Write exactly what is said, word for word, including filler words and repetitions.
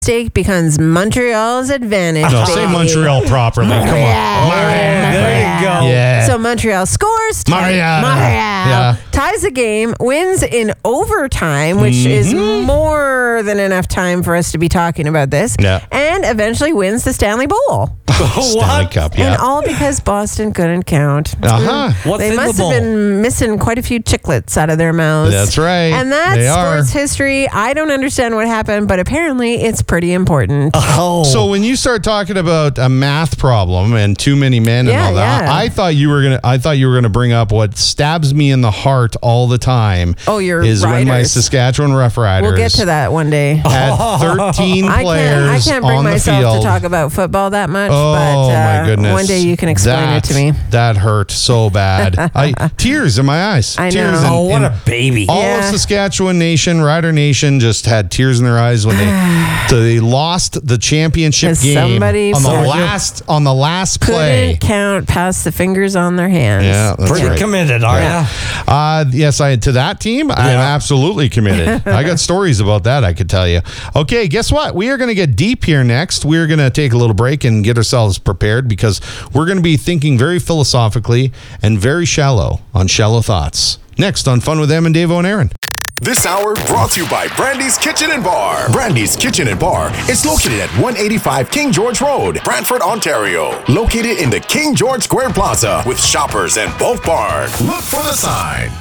Mistake becomes Montreal's advantage. No, say baby. Montreal properly. Come on. Montreal. There you go. Yeah. So Montreal scores. Montreal. Montreal Yeah. ties the game, wins in overtime, which is more than enough time for us to be talking about this. Yeah. And eventually wins the Stanley Bowl. Stanley Cup, yeah. And all because Boston couldn't count. Uh-huh. What's They in must the have bowl? been missing quite a few chiclets out of their mouths. That's right. And that's They are. sports history. I don't understand what happened, but apparently it's pretty important. Oh. So when you start talking about a math problem and too many men and Yeah, all that, yeah. I thought you were gonna. I thought you were gonna bring up what stabs me in the heart all the time. Oh, your is when my Riders. Saskatchewan Rough Riders We'll get to that one day. had thirteen I players can't, I can't bring on the myself field. to talk about football that much, Oh but uh, my goodness! one day you can explain that, it to me. That hurt so bad. I tears in my eyes. I tears know. in- Oh, what in- a baby. All Yeah. of Saskatchewan Nation, Rider Nation, just had tears in their eyes when they so they lost the championship 'Cause game somebody on the couldn't- last on the last play. Couldn't count past the fingers on their hands. Yeah, that's Pretty right. committed, are Yeah. you? Uh, yes, I to that team. I'm Yeah. absolutely committed. I got stories about that I could tell you. Okay, guess what? We are going to get deep here next. We're going to take a little break and get ourselves prepared because we're going to be thinking very philosophically and very shallow on shallow thoughts. Next on Fun with Em and Dave and Aaron. This hour brought to you by Brandy's Kitchen and Bar. Brandy's Kitchen and Bar is located at one eighty-five King George Road, Brantford, Ontario. Located in the King George Square Plaza with Shoppers and Bulk Bar. Look for the sign.